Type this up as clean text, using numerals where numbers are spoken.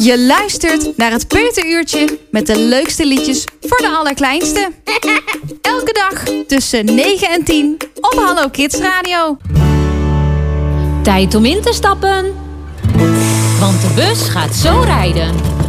Je luistert naar het Peuteruurtje met de leukste liedjes voor de allerkleinste. Elke dag tussen 9 en 10 op Hallo Kids Radio. Tijd om in te stappen, want de bus gaat zo rijden.